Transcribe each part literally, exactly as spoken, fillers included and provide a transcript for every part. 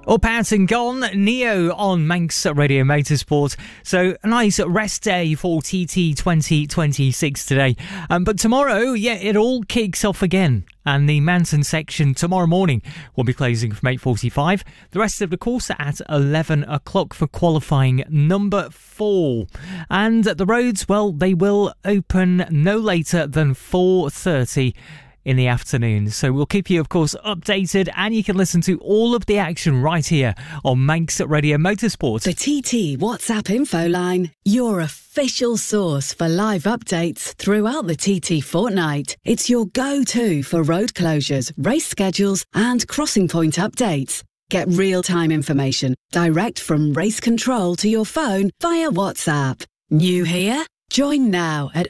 Up, out and gone, Neo on Manx Radio Motorsport. So a nice rest day for T T twenty twenty-six today. Um, but tomorrow, yeah, it all kicks off again. And the mountain section tomorrow morning will be closing from eight forty-five. The rest of the course at eleven o'clock for qualifying number four. And the roads, well, they will open no later than four thirty in the afternoon. So we'll keep you, of course, updated, and you can listen to all of the action right here on Manx Radio Motorsport. The T T WhatsApp info line, your official source for live updates throughout the T T fortnight. It's your go-to for road closures, race schedules and crossing point updates. Get real-time information direct from race control to your phone via WhatsApp. New here? Join now at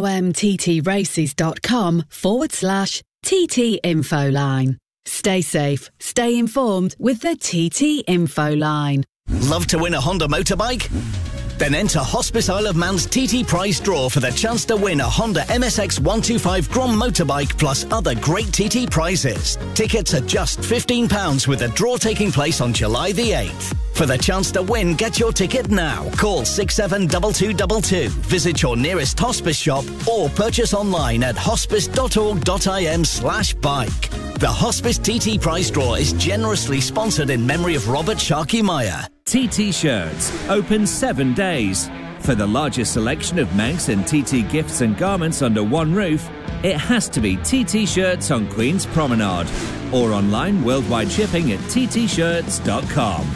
iomttraces.com forward slash TT info line. Stay safe, stay informed with the T T info line. Love to win a Honda motorbike? Then enter Hospice Isle of Man's T T prize draw for the chance to win a Honda M S X one twenty-five Grom motorbike plus other great T T prizes. Tickets are just fifteen pounds with a draw taking place on July the eighth. For the chance to win, get your ticket now. Call six seven two two two two. Visit your nearest hospice shop or purchase online at hospice.org.im slash bike. The Hospice T T prize draw is generously sponsored in memory of Robert Sharkey Meyer. T T Shirts, open seven days. For the largest selection of Manx and T T gifts and garments under one roof, it has to be T T Shirts on Queen's Promenade or online worldwide shipping at t t shirts dot com.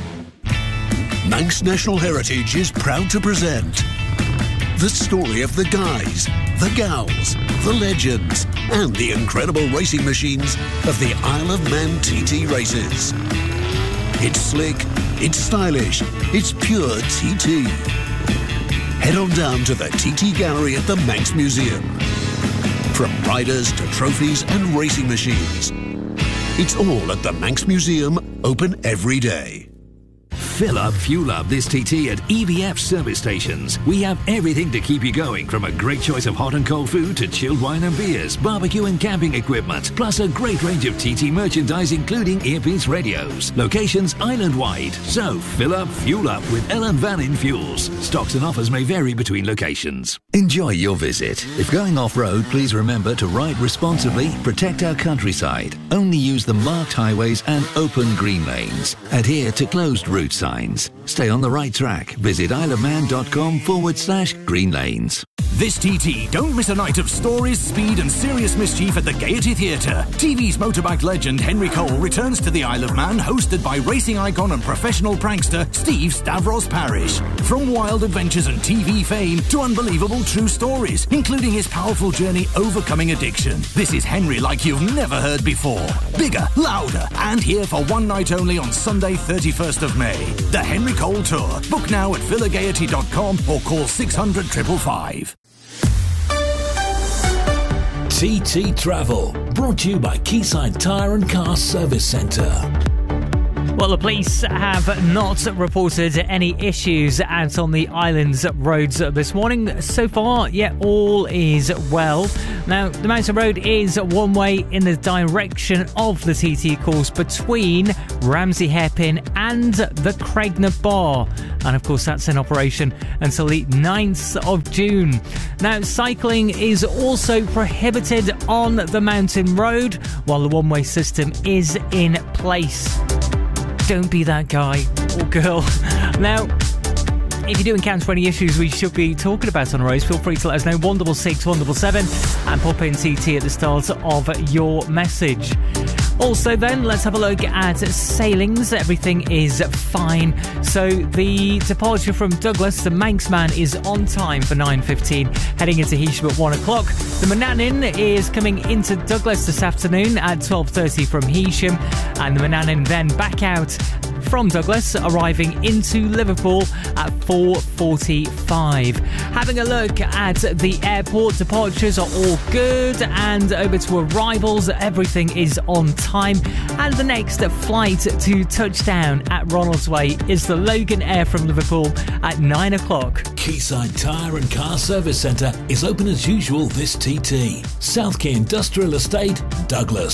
Manx National Heritage is proud to present the story of the guys, the gals, the legends and the incredible racing machines of the Isle of Man T T races. It's slick, it's stylish, it's pure T T. Head on down to the T T Gallery at the Manx Museum. From riders to trophies and racing machines, it's all at the Manx Museum, open every day. Fill up, fuel up this T T at E V F service stations. We have everything to keep you going, from a great choice of hot and cold food to chilled wine and beers, barbecue and camping equipment, plus a great range of T T merchandise including earpiece radios. Locations island-wide. So fill up, fuel up with Ellen Van In Fuels. Stocks and offers may vary between locations. Enjoy your visit. If going off-road, please remember to ride responsibly, protect our countryside, only use the marked highways and open green lanes. Adhere to closed route signs. Stay on the right track. Visit isleofman.com forward slash green lanes. This T T, don't miss a night of stories, speed and serious mischief at the Gaiety Theatre. T V's motorbike legend Henry Cole returns to the Isle of Man, hosted by racing icon and professional prankster Steve Stavros Parrish. From wild adventures and T V fame to unbelievable true stories, including his powerful journey overcoming addiction. This is Henry like you've never heard before. Bigger, louder, and here for one night only on Sunday thirty-first of May. The Henry Cole Tour. Book now at villa gaiety dot com or call six hundred five five five. T T Travel, brought to you by Quayside Tyre and Car Service Centre. Well, the police have not reported any issues out on the island's roads this morning. So far, yeah, all is well. Now, the mountain road is one way in the direction of the T T course between Ramsey Hairpin and the Craigna Bar. And of course, that's in operation until the ninth of June. Now, cycling is also prohibited on the mountain road while the one-way system is in place. Don't be that guy or girl. Now, if you do encounter any issues we should be talking about on the roads, feel free to let us know. one six six, one seven seven and pop in T T at the start of your message. Also then, let's have a look at sailings. Everything is fine. So the departure from Douglas, the Manxman, is on time for nine fifteen, heading into Heysham at one o'clock. The Manannan is coming into Douglas this afternoon at twelve thirty from Heysham, and the Manannan then back out from Douglas, arriving into Liverpool at four forty-five. Having a look at the airport, departures are all good, and over to arrivals, everything is on time. And the next flight to touchdown at Ronaldsway is the Logan Air from Liverpool at nine o'clock. Quayside Tyre and Car Service Centre is open as usual this T T. South Key Industrial Estate, Douglas.